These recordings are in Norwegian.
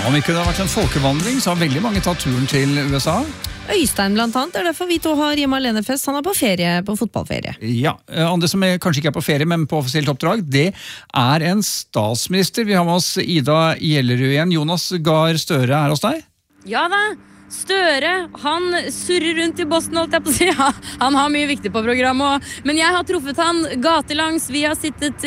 Om ikke det har vært en folkevandring, så har veldig mange tatt turen til USA. Øystein blant annet, det derfor vi to har hjemme alene-fest. Han på ferie, på fotballferie. Ja, andre som kanskje ikke på ferie, men på offisielt oppdrag, det en statsminister. Vi har med oss Ida Gjellerud igjen. Jonas Gahr Støre hos deg? Ja da, Støre, han surrer rundt i Boston, holdt jeg på å si. Ja, han har mye viktig på programmet, men jeg har truffet han gatelangs. Vi har sittet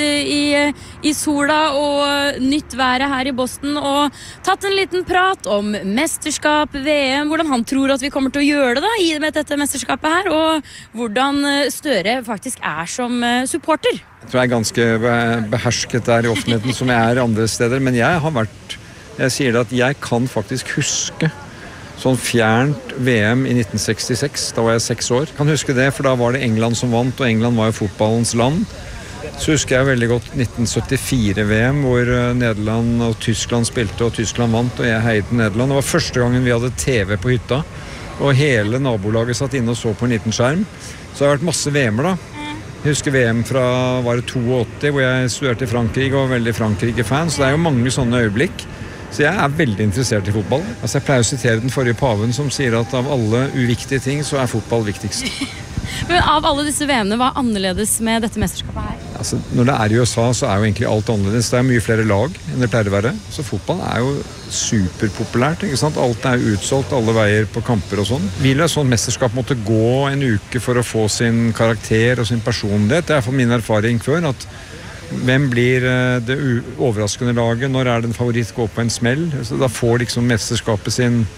i sola og nytt været her i Boston og tatt en liten prat om mesterskap, VM, hvordan han tror at vi kommer til å gjøre det da, i med dette mesterskapet her, og hvordan Støre faktisk som supporter. Jeg tror jeg ganske behersket der i offentligheten som jeg andre steder, men jeg sier det at jeg kan faktisk huske sånn fjernt VM i 1966, da var jeg 6 år. Jeg kan huske det, for da var det England som vant, og England var jo fotballens land. Så husker jeg veldig godt 1974-VM, hvor Nederland og Tyskland spilte, og Tyskland vant, og jeg heide Nederland. Det var første gangen vi hadde TV på hytta, og hele nabolaget satt inne og så på en liten skjerm. Så det har vært masse VM-er da. Jeg husker VM fra, var det 82, hvor jeg studerte i Frankrike, og var veldig Frankrike-fan, så det jo mange sånne øyeblikk. Så jeg veldig interessert i fotball. Altså jeg pleier å sitere den forrige paven som sier at av alle uviktige ting så fotball viktigst. Men av alle disse VM-ene, hva annerledes med dette mesterskapet her? Altså, når det i USA så jo egentlig alt annerledes. Det mye flere lag enn det pleier å være. Så fotball jo superpopulært, ikke sant? Alt utsolgt, alle veier på kamper og sånn. Vil et sånt mesterskap måtte gå en uke for å få sin karakter og sin personlighet? Det for min erfaring før, at hvem blir det overraskende laget? Når det en favoritt gå på en smell? Så da får liksom mesterskapet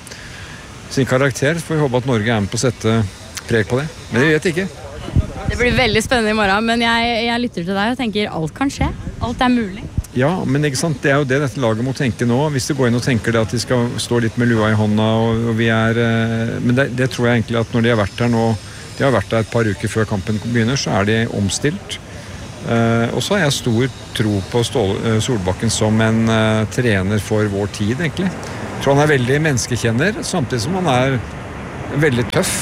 sin karakter. Så får vi håpe at Norge med på å sette preg på det. Men jeg vet ikke. Det blir veldig spennende i morgen, men jeg lytter til deg og tenker alt kan skje. Alt mulig. Ja, men ikke sant? Det jo det dette laget må tenke nå. Hvis det går inn og tenker det at de skal stå litt med lua i hånda, og vi men det tror jeg egentlig at når de har vært der nå, de har vært der et par uker før kampen begynner, så de omstilt. Og så har jeg stor tro på Solbakken som en trener for vår tid, egentlig. Jeg tror han veldig menneskekjenner, samtidig som han veldig tøff,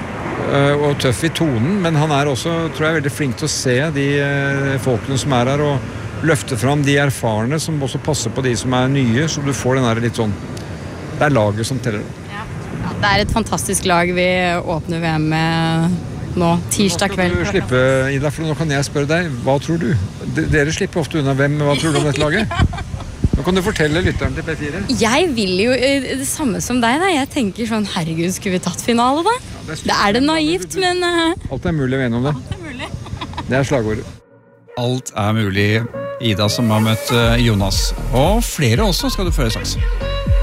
og tøff i tonen, men han også, tror jeg, veldig flink til å se de folkene som her, og løfte fram de erfarne, som også passer på de som nye, så du får den her litt sånn, det laget som teller. Ja, det et fantastisk lag vi åpner VM med nå, tirsdag kveld. Nå skal du slippe, Ida, for nå kan jeg spørre deg, hva tror du? Dere slipper ofte unna hvem, hva tror du om dette laget? Nå kan du fortelle lytteren til P4. Jeg vil jo det samme som deg da, jeg tenker sånn, herregud, skulle vi tatt finale da? Ja, det det naivt, men... Alt mulig å vene om det. Alt mulig. Det slagordet. Alt mulig, Ida som har møtt Jonas. Og flere også skal du følge straks.